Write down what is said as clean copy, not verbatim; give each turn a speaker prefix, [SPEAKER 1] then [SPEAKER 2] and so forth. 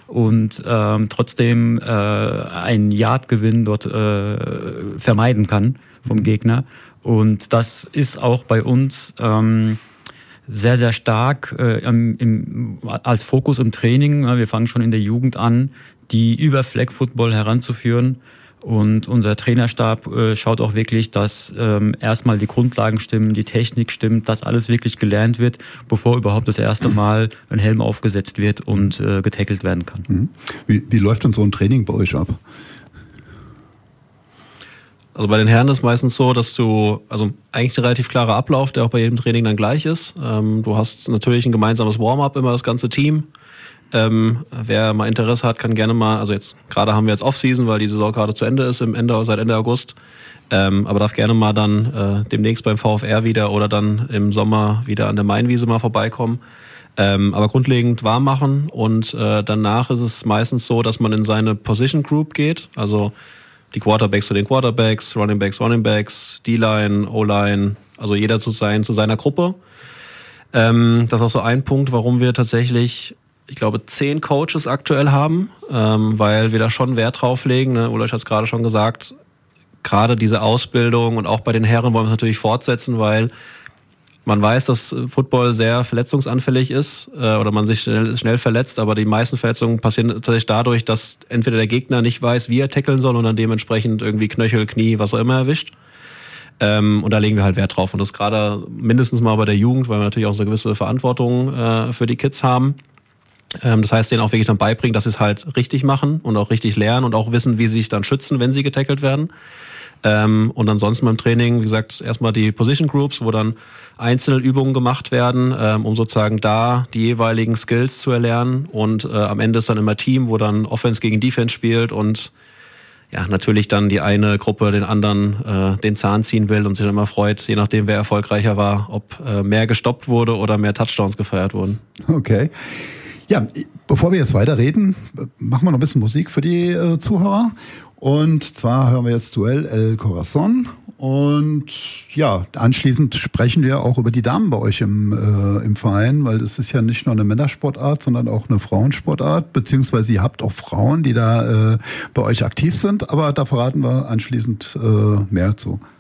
[SPEAKER 1] und trotzdem einen Yardgewinn dort vermeiden kann vom Gegner. Und das ist auch bei uns sehr, sehr stark als Fokus im Training. Wir fangen schon in der Jugend an, die über Flag Football heranzuführen. Und unser Trainerstab schaut auch wirklich, dass erstmal die Grundlagen stimmen, die Technik stimmt, dass alles wirklich gelernt wird, bevor überhaupt das erste Mal ein Helm aufgesetzt wird und getackelt werden kann.
[SPEAKER 2] Wie läuft denn so ein Training bei euch ab?
[SPEAKER 3] Also bei den Herren ist meistens so, dass also eigentlich ein relativ klarer Ablauf, der auch bei jedem Training dann gleich ist. Du hast natürlich ein gemeinsames Warm-up, immer das ganze Team. Wer mal Interesse hat, kann gerne mal, also jetzt gerade haben wir jetzt Off-Season, weil die Saison gerade zu Ende ist, seit Ende August. Aber darf gerne mal dann demnächst beim VfR wieder oder dann im Sommer wieder an der Mainwiese mal vorbeikommen. Aber grundlegend warm machen und danach ist es meistens so, dass man in seine Position Group geht, also die Quarterbacks zu den Quarterbacks, Running Backs, D-Line, O-Line, also jeder zu seiner Gruppe. Das ist auch so ein Punkt, warum wir tatsächlich, ich glaube, 10 Coaches aktuell haben, weil wir da schon Wert drauf legen. Ne? Ulrich hat es gerade schon gesagt, gerade diese Ausbildung und auch bei den Herren wollen wir es natürlich fortsetzen, weil man weiß, dass Football sehr verletzungsanfällig ist oder man sich schnell verletzt, aber die meisten Verletzungen passieren tatsächlich dadurch, dass entweder der Gegner nicht weiß, wie er tackeln soll und dann dementsprechend irgendwie Knöchel, Knie, was auch immer erwischt. Und da legen wir halt Wert drauf. Und das gerade mindestens mal bei der Jugend, weil wir natürlich auch so eine gewisse Verantwortung für die Kids haben. Das heißt, denen auch wirklich dann beibringen, dass sie es halt richtig machen und auch richtig lernen und auch wissen, wie sie sich dann schützen, wenn sie getackelt werden. Und ansonsten beim Training, wie gesagt, erstmal die Position Groups, wo dann Einzelübungen gemacht werden, um sozusagen da die jeweiligen Skills zu erlernen. Und am Ende ist dann immer Team, wo dann Offense gegen Defense spielt und ja, natürlich dann die eine Gruppe den anderen den Zahn ziehen will und sich dann immer freut, je nachdem wer erfolgreicher war, ob mehr gestoppt wurde oder mehr Touchdowns gefeiert wurden.
[SPEAKER 2] Okay. Ja, bevor wir jetzt weiterreden, machen wir noch ein bisschen Musik für die Zuhörer. Und zwar hören wir jetzt Duell El Corazon. Und ja, anschließend sprechen wir auch über die Damen bei euch im Verein, weil das ist ja nicht nur eine Männersportart, sondern auch eine Frauensportart, beziehungsweise ihr habt auch Frauen, die da bei euch aktiv sind, aber da verraten wir anschließend mehr zu.